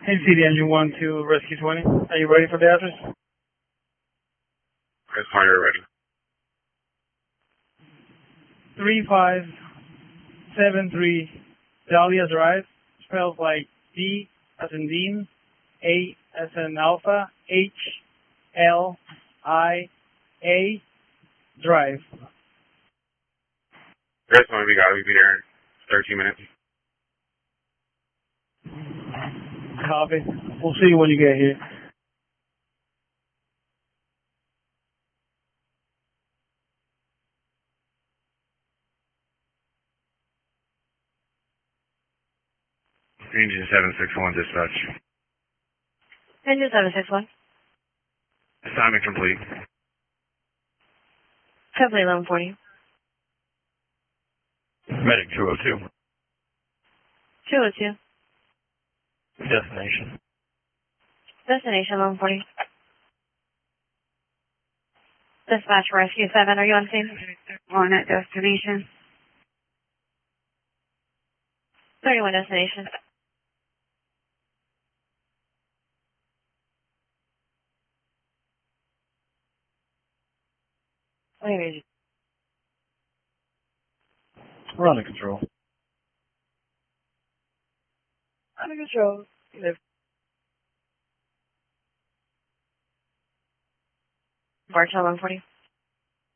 NCD Engine 1 to Rescue 20. Are you ready for the address? Yes, you're ready. 3573 Dahlia Drive, spelled like D as in Dean, A as in Alpha, H, L, I, A, Drive. Yes, we got it. We'll be there in 13 minutes. Copy. We'll see you when you get here. Engine 761 dispatch. Engine 761. Assignment complete. Complete 1140. Medic 202. 202. Destination. Destination 1140. Dispatch Rescue 7, are you on scene? On at destination. 31 destination. We're under control. Under control. Bartow 140.